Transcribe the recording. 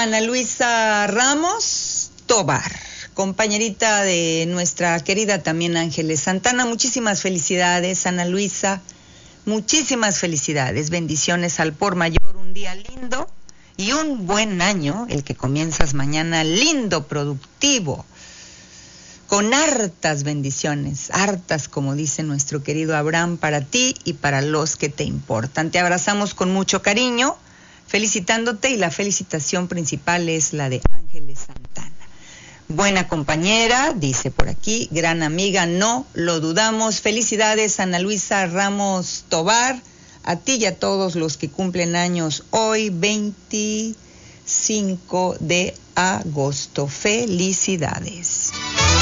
Ana Luisa Ramos Tobar, compañerita de nuestra querida también Ángeles Santana. Muchísimas felicidades, Ana Luisa. Muchísimas felicidades, bendiciones al por mayor, un día lindo y un buen año, el que comienzas mañana, lindo, productivo, con hartas bendiciones, hartas, como dice nuestro querido Abraham, para ti y para los que te importan. Te abrazamos con mucho cariño, felicitándote, y la felicitación principal es la de Ángeles Santana. Buena compañera, dice por aquí, gran amiga, no lo dudamos. Felicidades, Ana Luisa Ramos Tobar, a ti y a todos los que cumplen años hoy, 25 de agosto. Felicidades.